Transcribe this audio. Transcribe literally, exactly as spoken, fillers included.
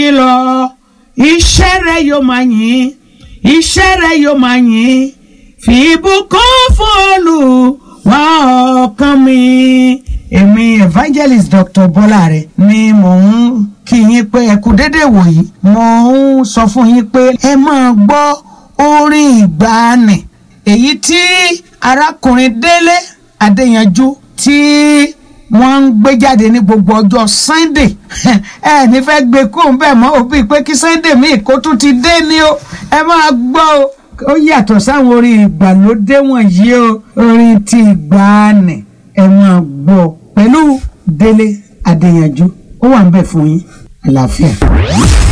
yìí lọ iṣẹ́ rẹ̀ yóò máa yìn iṣẹ́ rẹ̀ yóò máa yìn fi ìbùkún fún Olúwa ọkàn mi. èmi evangelist Doctor Bọ́láre ni mò ń kí yín pé ẹ kú dédé wòyí. mo ń sọ fún yín pé ẹ máa gbọ́ orin ìgbàanì èyí tí arákùnrin Délé Adéyanjú tí wọ́n ń gbé jáde ní gbogbo ọjọ́ Sunday. ẹ ní fẹ́ gbé kó ń bẹ̀ mọ́ òbí pé kí Sunday míì kó tún ti dé ní o. ẹ máa gbọ́ o ó yàtọ̀ sáwọn orin ìgbàlódé wọ̀nyí o. orin ti ìgbàanì ẹ máa gbọ́ pẹ̀lú Délé Adéyanjú ó wà ń bẹ̀ fún yín àlàáfíà.